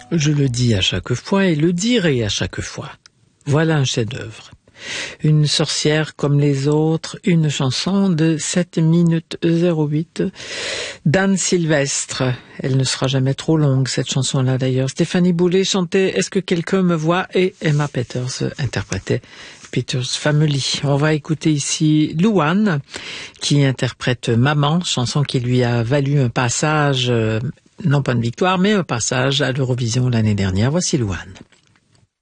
Je le dis à chaque fois et le dirai à chaque fois. Voilà un chef-d'œuvre. Une sorcière comme les autres, une chanson de 7 minutes 08 d'Anne Sylvestre. Elle ne sera jamais trop longue, cette chanson-là d'ailleurs. Stéphanie Boulay chantait Est-ce que quelqu'un me voit et Emma Peters interprétait Peters Family. On va écouter ici Louane qui interprète Maman, chanson qui lui a valu un passage, non pas une victoire, mais un passage à l'Eurovision l'année dernière. Voici Louane.